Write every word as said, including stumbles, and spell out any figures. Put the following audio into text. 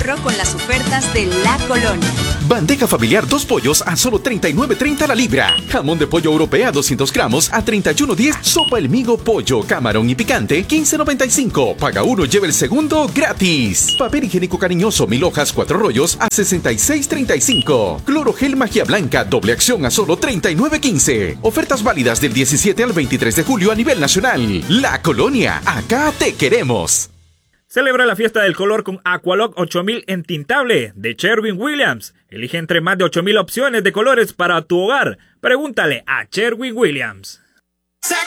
ahorro con las ofertas de La Colonia. Bandeja familiar dos pollos a solo treinta y nueve treinta la libra. Jamón de pollo europea doscientos gramos a treinta y uno diez. Sopa El Migo pollo, camarón y picante quince noventa y cinco. Paga uno, lleva el segundo gratis. Papel higiénico cariñoso mil hojas cuatro rollos a sesenta y seis treinta y cinco. Cloro gel magia blanca doble acción a solo treinta y nueve quince. Ofertas válidas del diecisiete al veintitrés de julio a nivel nacional. La Colonia, acá te queremos. Celebra la fiesta del color con Aqualock ocho mil entintable de Sherwin-Williams. Elige entre más de ocho mil opciones de colores para tu hogar. Pregúntale a Sherwin-Williams.